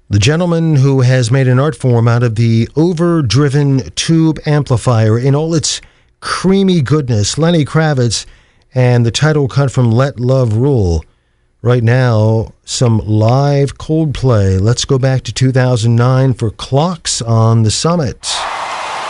The gentleman who has made an art form out of the overdriven tube amplifier in all its creamy goodness, Lenny Kravitz, and the title cut from Let Love Rule. Right now, some live Coldplay. Let's go back to 2009 for Clocks on the Summit.